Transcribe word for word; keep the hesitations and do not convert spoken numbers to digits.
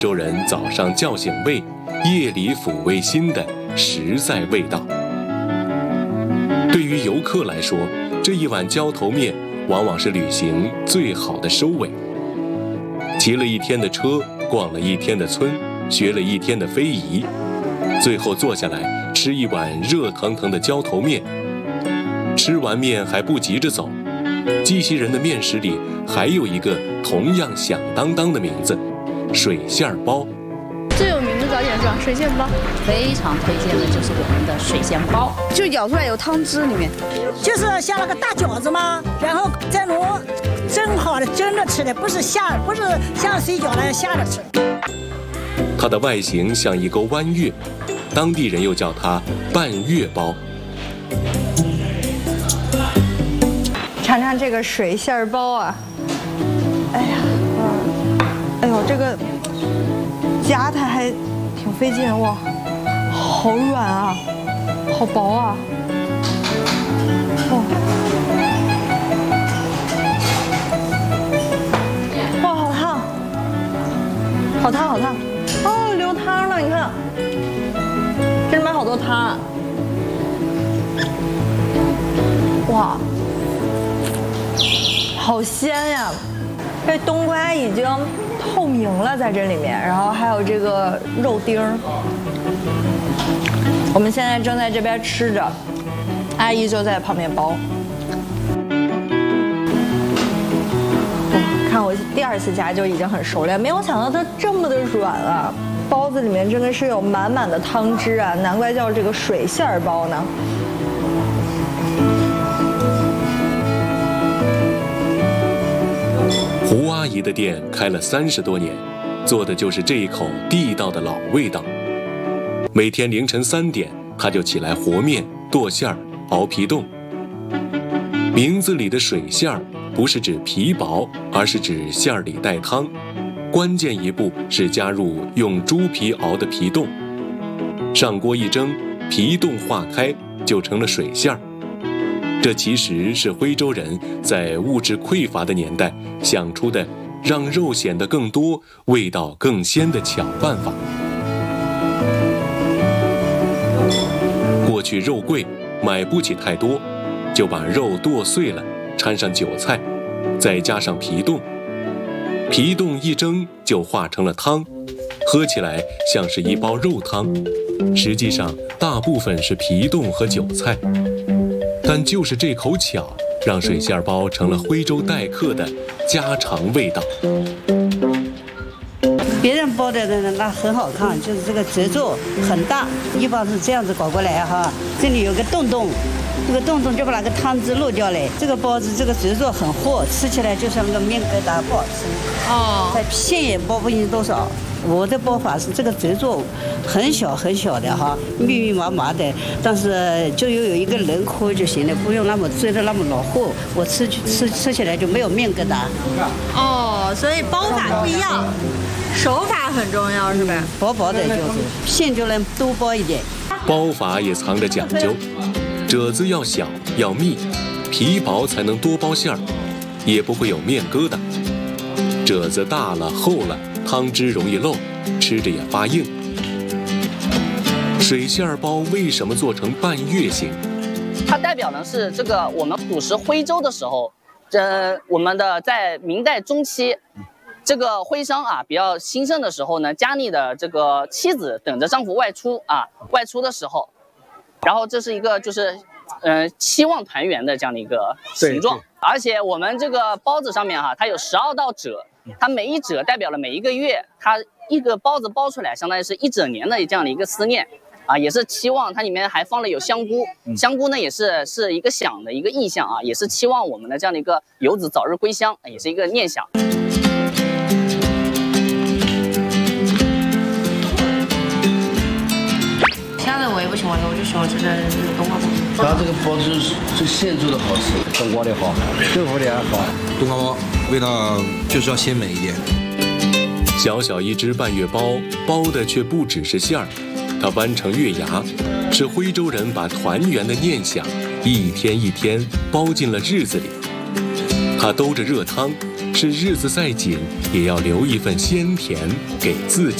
州人早上叫醒胃，夜里抚慰心的实在味道。对于游客来说，这一碗浇头面往往是旅行最好的收尾。骑了一天的车，逛了一天的村，学了一天的非遗，最后坐下来吃一碗热腾腾的浇头面。吃完面还不急着走，绩溪人的面食里还有一个同样响当当的名字——水馅包。 最有名的早点是吧？水馅包， 非常推荐的就是我们的水馅包， 就舀出来有汤汁里面， 就是像那个大饺子嘛，然后再弄蒸好的蒸着吃的，不是下，不是像水饺那样下着吃。 它的外形像一钩弯月，当地人又叫它半月包。 尝尝这个水馅包啊！哎呀，哎呦，这个夹它还挺费劲哇，好软啊，好薄啊！哇，哇，好烫，好烫，好烫！哦，流汤了，你看，这里面好多汤。哇！好鲜呀！这冬瓜已经透明了，在这里面，然后还有这个肉丁儿。我们现在正在这边吃着，阿姨就在旁边包。看我第二次夹就已经很熟练，没有想到它这么的软啊！包子里面真的是有满满的汤汁啊，难怪叫这个水馅包呢。 胡阿姨的店开了三十多年，做的就是这一口地道的老味道。每天凌晨三点，她就起来和面、剁馅儿、熬皮冻。名字里的水馅儿不是指皮薄，而是指馅儿里带汤。关键一步是加入用猪皮熬的皮冻，上锅一蒸，皮冻化开，就成了水馅儿。这其实是徽州人在物质匮乏的年代想出的让肉显得更多、味道更鲜的巧办法。过去肉贵，买不起太多，就把肉剁碎了，掺上韭菜，再加上皮冻，皮冻一蒸就化成了汤，喝起来像是一包肉汤，实际上大部分是皮冻和韭菜。但就是这口巧，让水馅包成了徽州待客的家常味道。 别人包的那那很好看，就是这个褶皱很大，一般是这样子搞过来哈，这里有个洞洞，这个洞洞就把那个汤汁漏掉了。这个包子这个褶皱很厚，吃起来就像那个面疙瘩，不好吃。哦，它馅也包不进多少。我的包法是这个褶皱很小很小的哈，密密麻麻的，但是就有有一个轮廓就行了，不用那么追得那么老厚，我吃吃吃起来就没有面疙瘩。 哦，所以包法不一样，手法很重要是吧？ 薄薄的就是馅就能多包一点。 包法也藏着讲究，褶子要小要密，皮薄才能多包馅儿，也不会有面疙瘩。褶子大了厚了，汤汁容易漏，吃着也发硬。水馅包为什么做成半月形？ 它代表的是这个我们古时徽州的时候，这我们的在明代中期，这个徽商啊比较兴盛的时候呢，家里的这个妻子等着丈夫外出啊，外出的时候，然后这是一个就是嗯、呃、期望团圆的这样的一个形状。而且我们这个包子上面哈、啊，它有十二道褶。它每一褶代表了每一个月，它一个包子包出来，相当于是一整年的这样的一个思念，啊，也是期望它里面还放了有香菇，香菇呢也是是一个想的一个意象啊，也是期望我们的这样的一个游子早日归乡，也是一个念想。 其他的我也不喜欢的，我就喜欢吃的这个冬瓜包。 它这个包子是现做的好吃，冬瓜的好，豆腐的也好。 冬瓜包味道就是要鲜美一点。 小小一只半月包，包的却不只是馅儿，它弯成月牙，是徽州人把团圆的念想一天一天包进了日子里。它兜着热汤， 是日子再紧，也要留一份鲜甜给自己。